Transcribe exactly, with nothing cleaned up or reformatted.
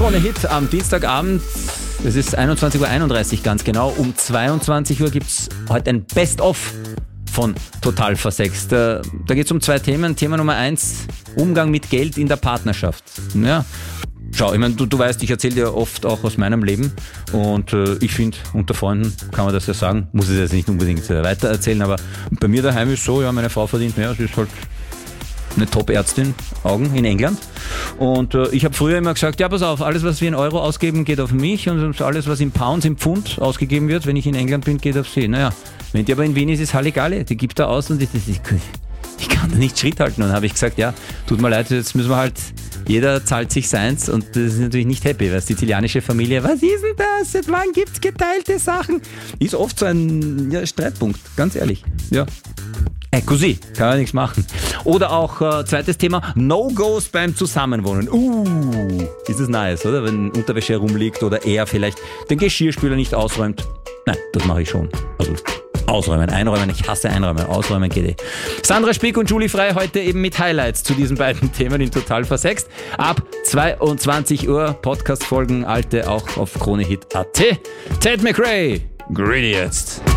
Krone Hit am Dienstagabend. Es ist einundzwanzig Uhr einunddreißig ganz genau. Um zweiundzwanzig Uhr gibt es heute ein Best-of von Total Versext. Da, da geht es um zwei Themen. Thema Nummer eins, Umgang mit Geld in der Partnerschaft. Ja, schau, ich meine, du, du weißt, ich erzähle dir oft auch aus meinem Leben und äh, ich finde, unter Freunden kann man das ja sagen, muss es jetzt nicht unbedingt äh, weiter erzählen, aber bei mir daheim ist so, ja, meine Frau verdient mehr, sie ist halt eine Top-Ärztin, Augen in England. Und äh, ich habe früher immer gesagt, ja, pass auf, alles, was wir in Euro ausgeben, geht auf mich und alles, was in Pounds, in Pfund ausgegeben wird, wenn ich in England bin, geht auf sie. Naja, wenn die aber in Wien ist, ist Halligalli, die gibt da aus und ich, ich, ich kann da nicht Schritt halten. Und dann habe ich gesagt, ja, tut mir leid, jetzt müssen wir halt, jeder zahlt sich seins und das ist natürlich nicht happy, weil sizilianische Familie, was ist denn das? Seit wann gibt's geteilte Sachen? Ist oft so ein ja, Streitpunkt, ganz ehrlich. Ja. Äh, così, kann man nichts machen. Oder auch äh, zweites Thema, No-Gos beim Zusammenwohnen. Uh, ist das nice, oder? Wenn Unterwäsche herumliegt oder er vielleicht den Geschirrspüler nicht ausräumt. Nein, das mache ich schon. Also ausräumen, einräumen, ich hasse einräumen, ausräumen geht eh. Sandra Spick und Julie Frey heute eben mit Highlights zu diesen beiden Themen in Total Versext. Ab zweiundzwanzig Uhr Podcast-Folgen, alte auch auf Kronehit punkt at. Ted McRae, Greedy jetzt.